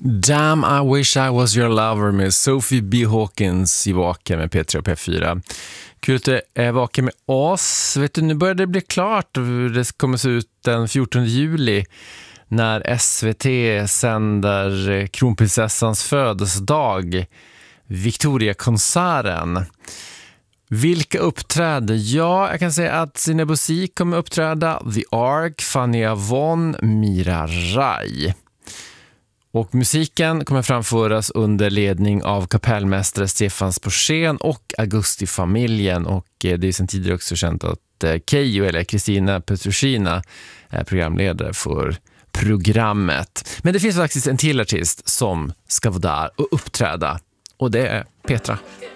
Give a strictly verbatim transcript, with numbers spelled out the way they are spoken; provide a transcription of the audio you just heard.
Damn, I wish I was your lover med Sophie B. Hawkins i Vaken med P tre och P fyra. Kul att du är vaken med oss. Vet du, nu börjar det bli klart hur det kommer se ut den fjortonde juli när S V T sänder kronprinsessans födelsedag, Victoria-konserten. Vilka uppträder? Ja, jag kan säga att Sine Bosi kommer uppträda, The Ark, Fanny Avon, Mira Rai. Och musiken kommer framföras under ledning av kapellmästare Stefan Sporsén och Augusti-familjen. Och det är sedan tidigare också känt att Keyyo, eller Kristina Petrushina, är programledare för programmet. Men det finns faktiskt en till artist som ska vara där och uppträda. Och det är Petra.